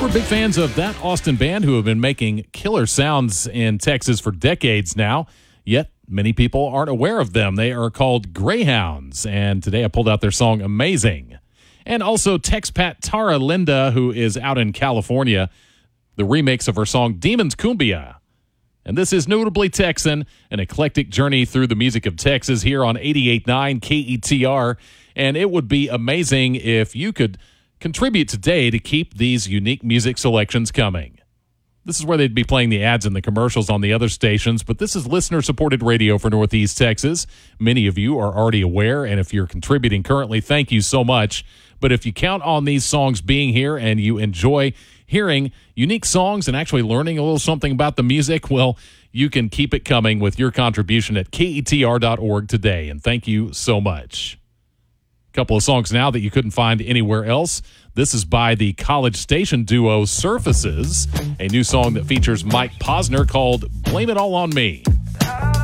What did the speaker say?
We're big fans of that Austin band who have been making killer sounds in Texas for decades now, yet many people aren't aware of them. They are called Greyhounds, and today I pulled out their song Amazing. And also Texpat Tara Linda, who is out in California, the remix of her song Demons Cumbia. And this is Notably Texan, an eclectic journey through the music of Texas here on 88.9 KETR. And it would be amazing if you could contribute today to keep these unique music selections coming. This is where they'd be playing the ads and the commercials on the other stations, but this is listener-supported radio for Northeast Texas. Many of you are already aware, and if you're contributing currently, thank you so much. But if you count on these songs being here and you enjoy hearing unique songs and actually learning a little something about the music, well, you can keep it coming with your contribution at KETR.org today, and thank you so much. Couple of songs now that you couldn't find anywhere else. This is by the College Station duo Surfaces, a new song that features Mike Posner called Blame It All on Me.